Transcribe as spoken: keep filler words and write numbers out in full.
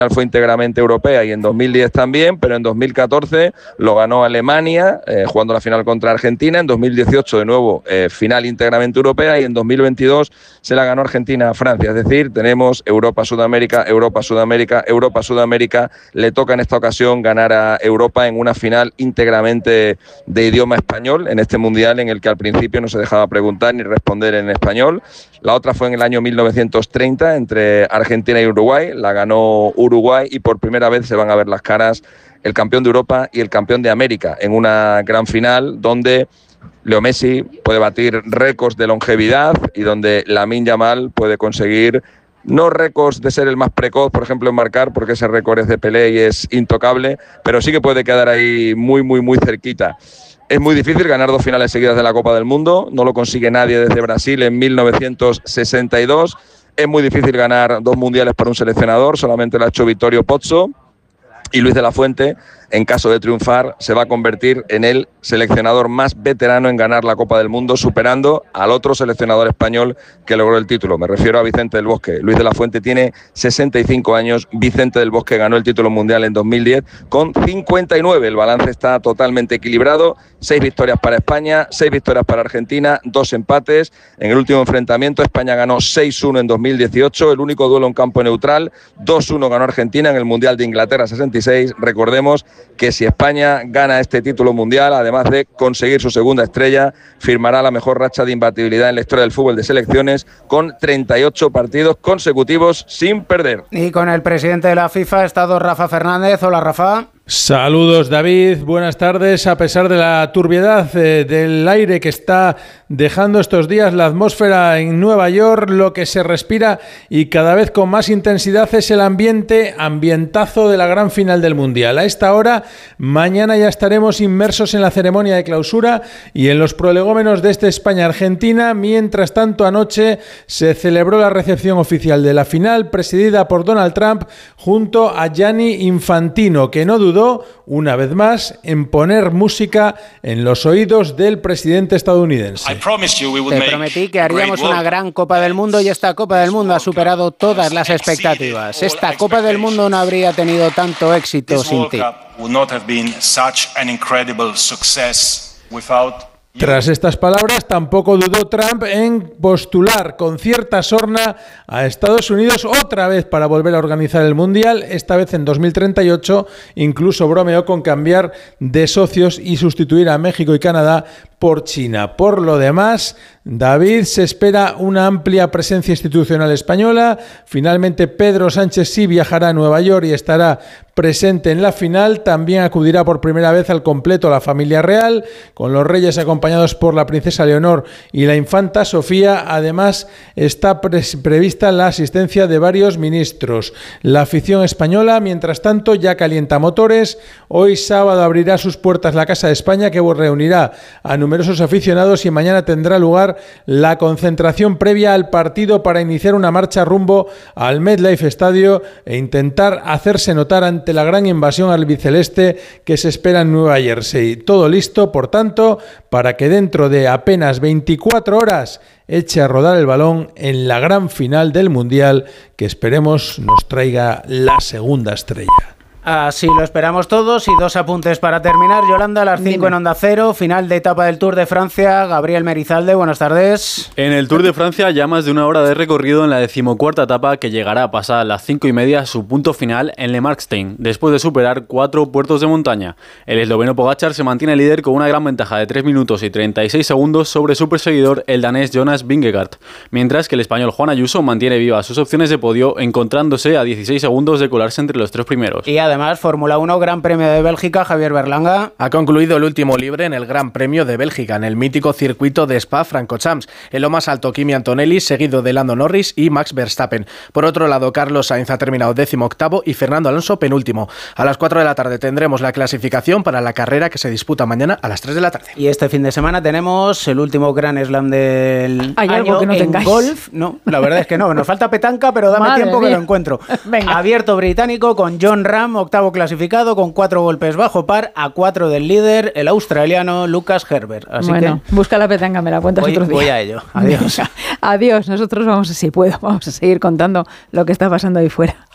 fue íntegramente europea y en dos mil diez también, pero en dos mil catorce lo ganó Alemania, eh, jugando la final contra Argentina. En dos mil dieciocho de nuevo eh, final íntegramente europea, y en dos mil veintidós se la ganó Argentina a Francia. Es decir, tenemos Europa-Sudamérica, Europa-Sudamérica, Europa-Sudamérica. Le toca en esta ocasión ganar a Europa en una final íntegramente de idioma español, en este mundial en el que al principio no se dejaba preguntar ni responder en español. La otra fue en el año mil novecientos treinta entre Argentina y Uruguay, la ganó Uruguay. Uruguay, y por primera vez se van a ver las caras el campeón de Europa y el campeón de América en una gran final donde Leo Messi puede batir récords de longevidad y donde Lamine Yamal puede conseguir no récords de ser el más precoz, por ejemplo, en marcar, porque ese récord es de Pelé y es intocable, pero sí que puede quedar ahí muy, muy, muy cerquita. Es muy difícil ganar dos finales seguidas de la Copa del Mundo, no lo consigue nadie desde Brasil en mil novecientos sesenta y dos. Es muy difícil ganar dos mundiales para un seleccionador, solamente lo ha hecho Vittorio Pozzo, y Luis de la Fuente, en caso de triunfar, se va a convertir en el seleccionador más veterano en ganar la Copa del Mundo, superando al otro seleccionador español que logró el título. Me refiero a Vicente del Bosque. Luis de la Fuente tiene sesenta y cinco años, Vicente del Bosque ganó el título mundial en dos mil diez con cincuenta y nueve. El balance está totalmente equilibrado, seis victorias para España, seis victorias para Argentina, dos empates. En el último enfrentamiento España ganó seis uno en dos mil dieciocho, el único duelo en campo neutral. dos uno ganó Argentina en el Mundial de Inglaterra sesenta y seis. Recordemos que si España gana este título mundial, además de conseguir su segunda estrella, firmará la mejor racha de imbatibilidad en la historia del fútbol de selecciones, con treinta y ocho partidos consecutivos sin perder. Y con el presidente de la FIFA ha estado Rafa Fernández. Hola, Rafa. Saludos, David, buenas tardes. A pesar de la turbiedad eh, del aire que está dejando estos días la atmósfera en Nueva York, lo que se respira y cada vez con más intensidad es el ambiente, ambientazo de la gran final del Mundial. A esta hora, mañana ya estaremos inmersos en la ceremonia de clausura y en los prolegómenos de este España-Argentina. Mientras tanto, anoche se celebró la recepción oficial de la final, presidida por Donald Trump junto a Gianni Infantino, que no dudó una vez más en poner música en los oídos del presidente estadounidense. Te prometí que haríamos una gran Copa del Mundo y esta Copa del Mundo ha superado todas las expectativas. Esta Copa del Mundo no habría tenido tanto éxito sin ti. Tras estas palabras, tampoco dudó Trump en postular con cierta sorna a Estados Unidos otra vez para volver a organizar el Mundial, esta vez en dos mil treinta y ocho, incluso bromeó con cambiar de socios y sustituir a México y Canadá por China. Por lo demás, David, se espera una amplia presencia institucional española. Finalmente, Pedro Sánchez sí viajará a Nueva York y estará presente en la final. También acudirá por primera vez al completo la familia real, con los reyes acompañados por la princesa Leonor y la infanta Sofía. Además, está pre- prevista la asistencia de varios ministros. La afición española, mientras tanto, ya calienta motores. Hoy sábado abrirá sus puertas la Casa de España, que reunirá a numerosos aficionados, y mañana tendrá lugar la concentración previa al partido para iniciar una marcha rumbo al MetLife Stadium e intentar hacerse notar ante la gran invasión albiceleste que se espera en Nueva Jersey. Todo listo, por tanto, para que dentro de apenas veinticuatro horas eche a rodar el balón en la gran final del Mundial, que esperemos nos traiga la segunda estrella. Así lo esperamos todos. Y dos apuntes para terminar. Yolanda, a las cinco en Onda Cero, final de etapa del Tour de Francia. Gabriel Merizalde, buenas tardes. En el Tour de Francia, ya más de una hora de recorrido en la decimocuarta etapa, que llegará a pasar a las cinco y media su punto final en Le Markstein, después de superar cuatro puertos de montaña. El esloveno Pogačar se mantiene líder con una gran ventaja de tres minutos y treinta y seis segundos sobre su perseguidor, el danés Jonas Vingegaard, mientras que el español Juan Ayuso mantiene vivas sus opciones de podio, encontrándose a dieciséis segundos de colarse entre los tres primeros. Y además, Fórmula uno, Gran Premio de Bélgica, Javier Berlanga. Ha concluido el último libre en el Gran Premio de Bélgica, en el mítico circuito de Spa-Francorchamps. En lo más alto, Kimi Antonelli, seguido de Lando Norris y Max Verstappen. Por otro lado, Carlos Sainz ha terminado décimo octavo y Fernando Alonso penúltimo. A las cuatro de la tarde tendremos la clasificación para la carrera que se disputa mañana a las tres de la tarde. Y este fin de semana tenemos el último Grand Slam del ¿Hay año algo que no en tengáis? golf. No, la verdad es que no. Nos falta petanca, pero dame Madre tiempo mía. que lo encuentro. Venga. Abierto británico con John Ram, octavo clasificado, con cuatro golpes bajo par, a cuatro del líder, el australiano Lucas Herbert. Así bueno, que busca la petanca, me la cuentas voy, otro día. voy a ello. Adiós. Venga, adiós. Nosotros vamos, si puedo, vamos a seguir contando lo que está pasando ahí fuera.